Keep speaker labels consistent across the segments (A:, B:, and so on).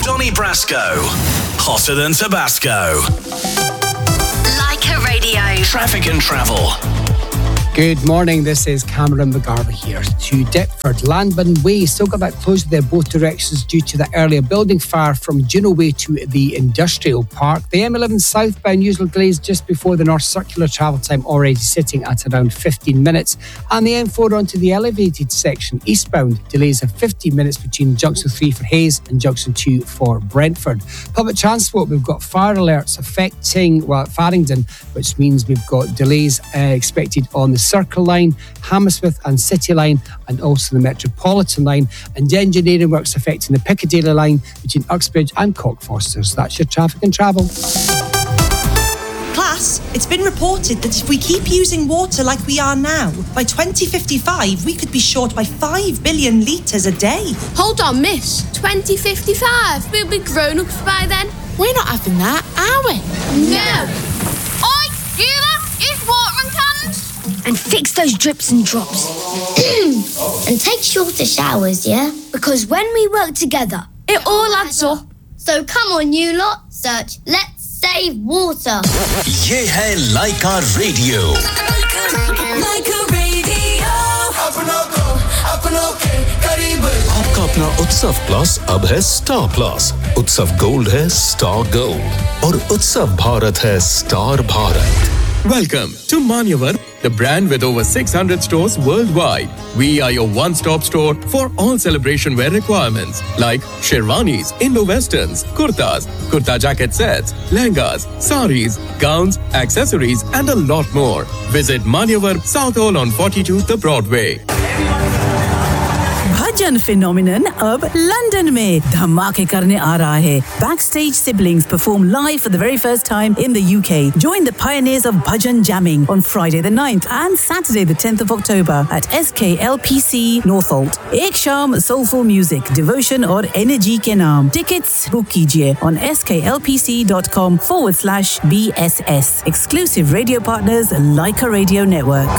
A: Donny Brasco. Hotter than Tabasco.
B: Leica Radio.
A: Traffic and travel.
C: Good morning, this is Cameron McGarvey here. To Deptford, Landburn Way still got that closed there both directions due to the earlier building fire from Juno Way to the Industrial Park. The M11 southbound usual delays just before the North Circular travel time already sitting at around 15 minutes. And the M4 onto the elevated section eastbound delays of 15 minutes between Junction 3 for Hayes and Junction 2 for Brentford. Public transport, we've got fire alerts affecting, Farringdon, which means we've got delays expected on the Circle Line, Hammersmith and City Line, and also the Metropolitan Line, and engineering works affecting the Piccadilly Line between Uxbridge and Cockfosters. That's your traffic and travel.
D: Class, it's been reported that if we keep using water like we are now, by 2055 we could be short by 5 billion litres a day.
E: Hold on, miss. 2055? We'll be grown-ups by then.
F: We're not having that, are we?
E: No. Oi, you lot, use watering cans.
G: And fix those drips and drops. And take shorter showers, yeah? Because when we work together,
E: it all adds up.
G: So come on, you lot, search Let's Save Water.
A: ये है Leica Radio.
B: Leica Radio.
A: आपका अपना उत्सव plus अब है star plus. उत्सव gold है star gold और उत्सव भारत है star Bharat.
H: Welcome to Manyavar, the brand with over 600 stores worldwide. We are your one-stop store for all celebration wear requirements like sherwanis, Indo-Westerns, kurtas, kurta jacket sets, lehengas, saris, gowns, accessories and a lot more. Visit Manyavar, South Hall on 42 The Broadway.
I: Bhajan phenomenon अब London में धमाके करने आ रहा है. Backstage Siblings perform live for the very first time in the UK. Join the pioneers of bhajan jamming on Friday the 9th and Saturday the 10th of October at SKLPC Northolt. एक शाम soulful music, devotion और energy के नाम. Tickets book कीजिए on sklpc.com/BSS. Exclusive radio partners Leica Radio Network.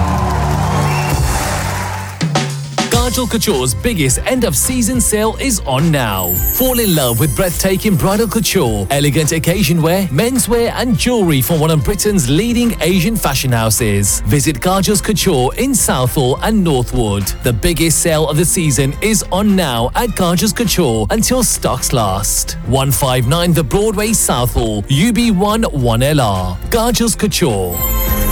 J: Kajal Couture's biggest end-of-season sale is on now. Fall in love with breathtaking bridal couture, elegant occasion wear, menswear and jewellery from one of Britain's leading Asian fashion houses. Visit Kajal's Couture in Southall and Northwood. The biggest sale of the season is on now at Kajal's Couture until stocks last. 159 The Broadway, Southall, UB1 1LR. Kajal's Couture.